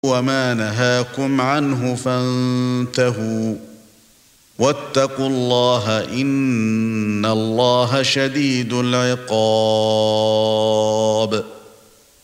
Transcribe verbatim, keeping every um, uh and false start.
وما نهاكم عنه فانتهوا واتقوا الله إن الله شديد العقاب.